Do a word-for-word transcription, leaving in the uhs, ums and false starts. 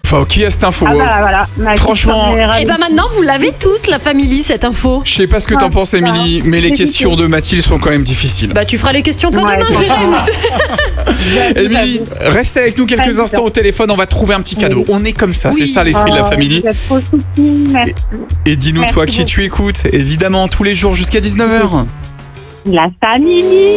Enfin, qui a cette info? Ah bah voilà. Ma Franchement. Et bah maintenant, vous l'avez tous, la famille, cette info. Je sais pas ce que t'en Ah, penses, Émilie, mais les questions de Mathilde sont quand même difficiles. Bah tu feras les questions toi Ouais, demain, bon. Jérém. Émilie, reste avec nous quelques Ouais, instants au téléphone, on va trouver un petit cadeau. Oui. On est comme ça, Oui. c'est ça l'esprit de la Oh, famille. vous êtes trop soutenus, merci. Et dis-nous, Merci toi, qui beaucoup. tu écoutes, évidemment, tous les jours jusqu'à dix-neuf heures. La famille.